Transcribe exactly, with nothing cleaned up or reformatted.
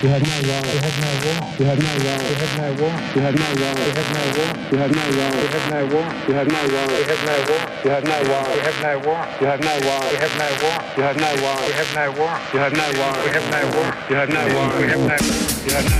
We have no war. We have no war. We have no war. We have no war. We have no war. We have no war. We have no war. We have no war. We have no war. We have no war. We have no war. We have no war. We have no war. We have no war. We have no war. We have no war. We have no war. We have no war. We have no war. We have no. We have no.